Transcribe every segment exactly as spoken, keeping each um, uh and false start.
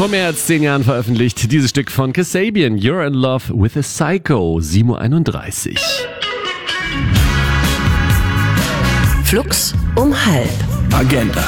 Vor mehr als zehn Jahren veröffentlicht dieses Stück von Kasabian, You're in Love with a Psycho, sieben Uhr einunddreißig. Flux um halb. Agenda.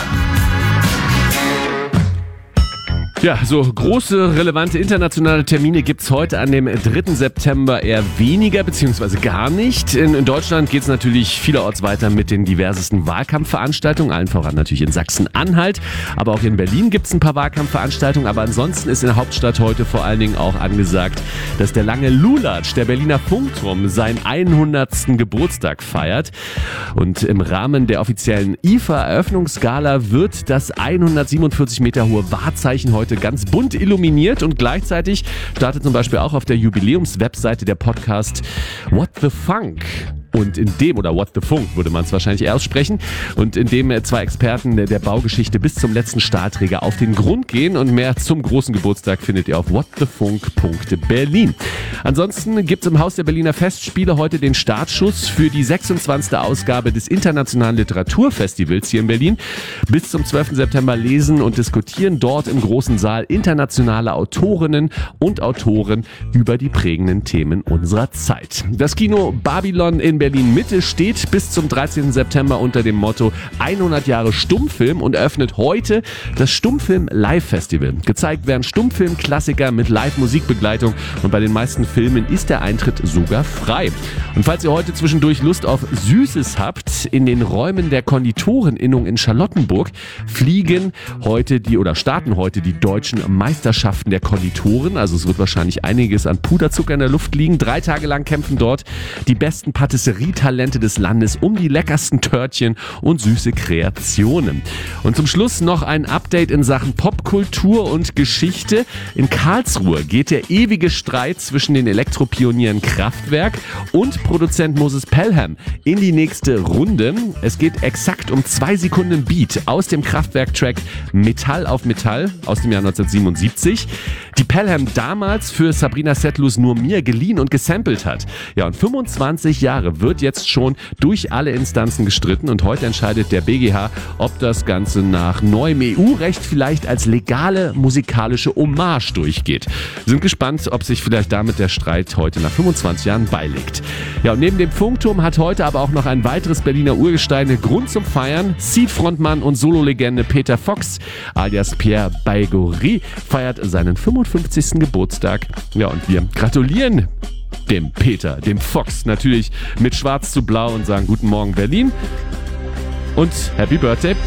Ja, so große, relevante internationale Termine gibt's heute an dem dritten September eher weniger, beziehungsweise gar nicht. In, in Deutschland geht's natürlich vielerorts weiter mit den diversesten Wahlkampfveranstaltungen, allen voran natürlich in Sachsen-Anhalt, aber auch in Berlin gibt's ein paar Wahlkampfveranstaltungen, aber ansonsten ist in der Hauptstadt heute vor allen Dingen auch angesagt, dass der lange Lulatsch, der Berliner Funkturm, seinen hundertsten Geburtstag feiert. Und im Rahmen der offiziellen I F A-Eröffnungsgala wird das hundertsiebenundvierzig Meter hohe Wahrzeichen heute ganz bunt illuminiert und gleichzeitig startet zum Beispiel auch auf der Jubiläums-Webseite der Podcast What the Funk. Und in dem, oder What the Funk würde man es wahrscheinlich eher aussprechen, und in dem zwei Experten der Baugeschichte bis zum letzten Stahlträger auf den Grund gehen, und mehr zum großen Geburtstag findet ihr auf what the funk punkt berlin. Ansonsten gibt es im Haus der Berliner Festspiele heute den Startschuss für die sechsundzwanzigste Ausgabe des Internationalen Literaturfestivals hier in Berlin. Bis zum zwölften September lesen und diskutieren dort im großen Saal internationale Autorinnen und Autoren über die prägenden Themen unserer Zeit. Das Kino Babylon in Berlin-Mitte steht bis zum dreizehnten September unter dem Motto hundert Jahre Stummfilm und eröffnet heute das Stummfilm-Live-Festival. Gezeigt werden Stummfilm-Klassiker mit Live-Musikbegleitung und bei den meisten Filmen ist der Eintritt sogar frei. Und falls ihr heute zwischendurch Lust auf Süßes habt, in den Räumen der Konditoreninnung in Charlottenburg fliegen heute die oder starten heute die deutschen Meisterschaften der Konditoren. Also es wird wahrscheinlich einiges an Puderzucker in der Luft liegen. Drei Tage lang kämpfen dort die besten Patisserie-Talente des Landes um die leckersten Törtchen und süße Kreationen. Und zum Schluss noch ein Update in Sachen Popkultur und Geschichte. In Karlsruhe geht der ewige Streit zwischen den Elektropionieren Kraftwerk und Produzent Moses Pelham in die nächste Runde. Es geht exakt um zwei Sekunden Beat aus dem Kraftwerk-Track Metall auf Metall aus dem Jahr neunzehnhundertsiebenundsiebzig, die Pelham damals für Sabrina Setlus Nur mir geliehen und gesampelt hat. Ja, und fünfundzwanzig Jahre wird jetzt schon durch alle Instanzen gestritten und heute entscheidet der B G H, ob das Ganze nach neuem E U-Recht vielleicht als legale musikalische Hommage durchgeht. Wir sind gespannt, ob sich vielleicht damit der Streit heute nach fünfundzwanzig Jahren beilegt. Ja, und neben dem Funkturm hat heute aber auch noch ein weiteres Berliner Urgestein Grund zum Feiern. Seed-Frontmann und Sololegende Peter Fox alias Pierre Baigorry feiert seinen fünfundfünfzigsten Geburtstag. Ja, und wir gratulieren dem Peter, dem Fox, natürlich mit Schwarz zu Blau und sagen Guten Morgen Berlin und Happy Birthday